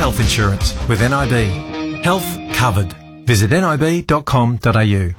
health insurance with NIB. Health covered. Visit nib.com.au.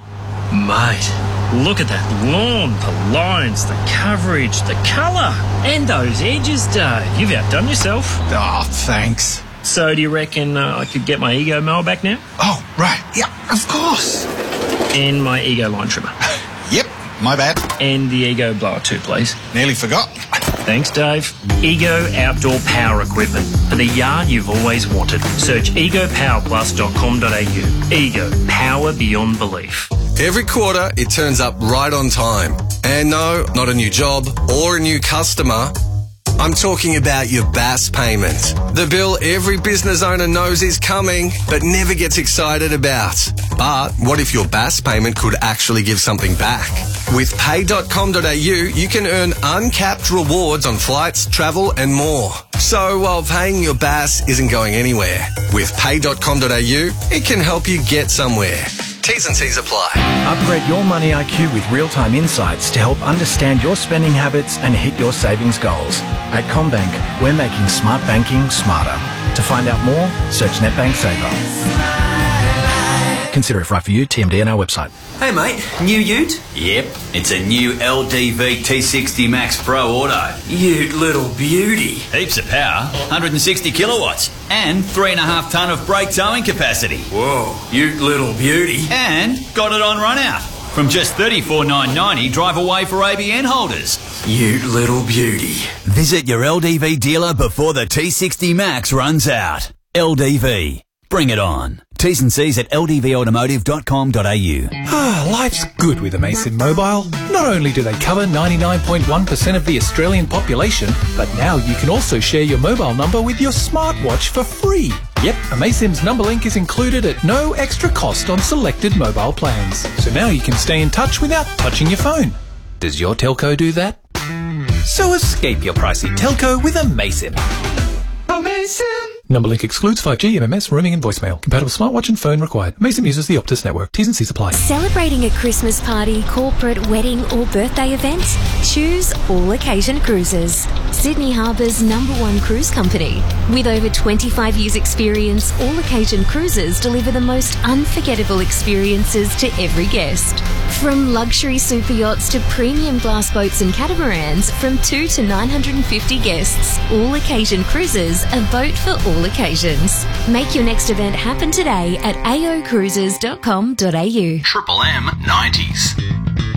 Mate, look at that lawn, the lines, the coverage, the colour, and those edges, Dave. You've outdone yourself. Oh, thanks. So do you reckon I could get my Ego mower back now? Oh, right. Yeah, of course. And my Ego line trimmer. Yep, my bad. And the Ego blower too, please. Nearly forgot. Thanks, Dave. Ego Outdoor Power Equipment for the yard you've always wanted. Search egopowerplus.com.au. Ego, power beyond belief. Every quarter, it turns up right on time. And no, not a new job or a new customer. I'm talking about your BAS payment. The bill every business owner knows is coming, but never gets excited about. But what if your BAS payment could actually give something back? With pay.com.au, you can earn uncapped rewards on flights, travel and more. So while paying your BAS isn't going anywhere, with pay.com.au, it can help you get somewhere. T's and C's apply. Upgrade your money IQ with real-time insights to help understand your spending habits and hit your savings goals. At CommBank, we're making smart banking smarter. To find out more, search NetBank Saver. Consider if right for you, TMD on our website. Hey mate, new ute? Yep, it's a new LDV T60 Max Pro Auto. Ute little beauty. Heaps of power, 160 kilowatts, and 3.5 tonne of brake towing capacity. Whoa, ute little beauty. And got it on run out. From just $34,990 drive away for ABN holders. Ute little beauty. Visit your LDV dealer before the T60 Max runs out. LDV. Bring it on. T's and C's at ldvautomotive.com.au. Life's good with Amasim Mobile. Not only do they cover 99.1% of the Australian population, but now you can also share your mobile number with your smartwatch for free. Yep, Amasim's number link is included at no extra cost on selected mobile plans. So now you can stay in touch without touching your phone. Does your telco do that? So escape your pricey telco with Amasim. Amasim! Number link excludes 5G, MMS, roaming and voicemail. Compatible smartwatch and phone required. Amasim uses the Optus network. T's and C's apply. Celebrating a Christmas party, corporate, wedding or birthday event? Choose All Occasion Cruises. Sydney Harbour's #1 cruise company. With over 25 years experience, All Occasion Cruises deliver the most unforgettable experiences to every guest. From luxury super yachts to premium glass boats and catamarans, from 2 to 950 guests, All Occasion Cruises, a boat for all occasions. Make your next event happen today at aocruises.com.au. Triple M 90s.